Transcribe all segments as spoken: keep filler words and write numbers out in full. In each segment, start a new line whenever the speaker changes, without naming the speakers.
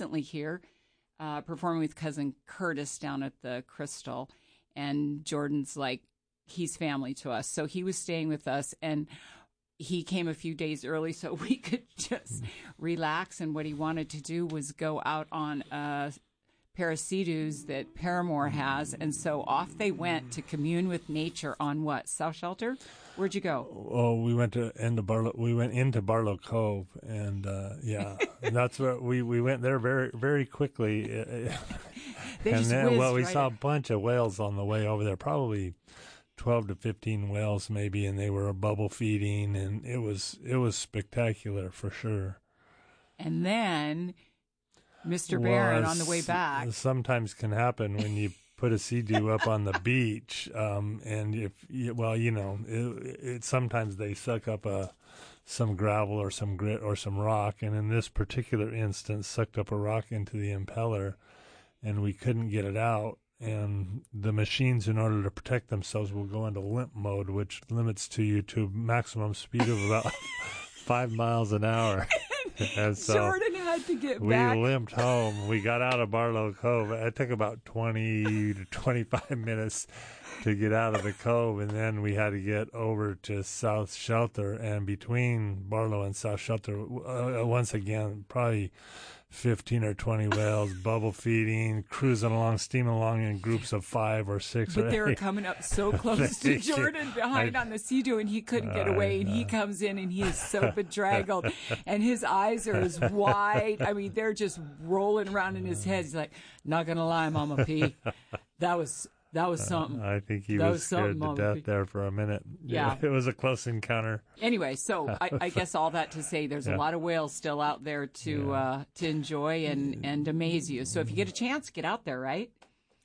recently here, uh, performing with cousin Curtis down at the Crystal. And Jordan's like, he's family to us. So he was staying with us, and he came a few days early so we could just relax. And what he wanted to do was go out on a pair of Sea-Doos that Paramore has. And so off they went to commune with nature on what? South Shelter? Where'd you go?
Oh, we went to into Barlow. We went into Barlow Cove, and uh, yeah, that's where we, we went there very very quickly.
They
and
just
then,
whizzed
well, we
right
saw
up.
a bunch of whales on the way over there, probably twelve to fifteen whales maybe, and they were bubble feeding, and it was it was spectacular for sure.
And then Mister
Well,
Barron
as
on the way back.
Sometimes can happen when you put a Sea-Doo up on the beach, um, and if you, well, you know, it, it sometimes they suck up a some gravel or some grit or some rock, and in this particular instance, sucked up a rock into the impeller, and we couldn't get it out. And the machines, in order to protect themselves, will go into limp mode, which limits to you to maximum speed of about five miles an hour. And so
Jordan had to get
we
back.
limped home. We got out of Barlow Cove. It took about twenty to twenty-five minutes to get out of the cove, and then we had to get over to South Shelter. And between Barlow and South Shelter, uh, once again, probably fifteen or twenty whales, bubble feeding, cruising along, steaming along in groups of five or six
But
or
they were
eight.
coming up so close to Jordan behind
I-
on the Sea-Doo, and he couldn't get away. And he comes in, and he is so bedraggled, and his eyes are as wide. I mean, they're just rolling around in his head. He's like, "Not gonna lie, Mama P, that was that was something."
I think he
That
was
was something,
scared to
Mama
death
P.
there for a minute.
Yeah.
It was a close encounter.
Anyway, so I, I guess all that to say, there's a
Yeah.
lot of whales still out there to
Yeah.
uh, to enjoy and and amaze you. So if you get a chance, get out there, right?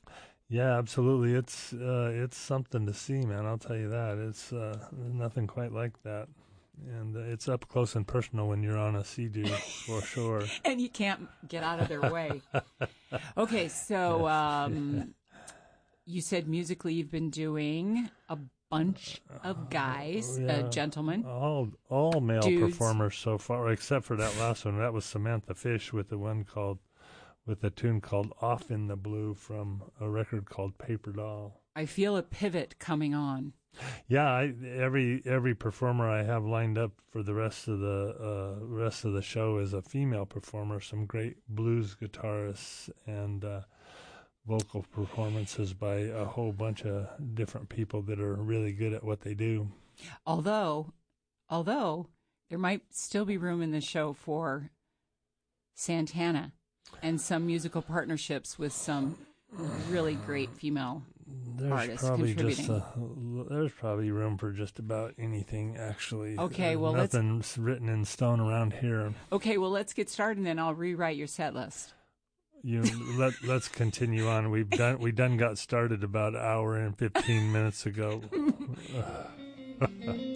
Yeah, absolutely. It's uh, it's something to see, man. I'll tell you that. It's uh, nothing quite like that, and uh, it's up close and personal when you're on a Sea-Doo for sure.
And you can't get out of their way. Okay, so um, you said musically you've been doing a bunch of guys,
Yeah.
uh, gentlemen.
All all male
Dudes.
performers so far, except for that last one. That was Samantha Fish with the one called with a tune called "Off in the Blue" from a record called Paper Doll.
I feel a pivot coming on.
Yeah, I, every every performer I have lined up for the rest of the uh, rest of the show is a female performer. Some great blues guitarists and uh, vocal performances by a whole bunch of different people that are really good at what they do.
Although, although there might still be room in the show for Santana and some musical partnerships with some really great female
There's
artists
probably
contributing.
just a, there's probably room for just about anything, actually.
Okay,
Uh,
well, let's-
nothing's written in stone around here.
Okay, well, let's get started, and then I'll rewrite your set list.
You let let's continue on. We've done we done got started about an hour and fifteen minutes ago.